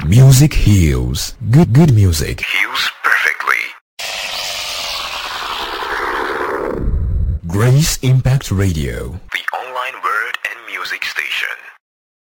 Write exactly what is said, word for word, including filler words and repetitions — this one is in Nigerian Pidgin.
Music heals. Good, good music Heals perfectly. Grace Impact Radio. The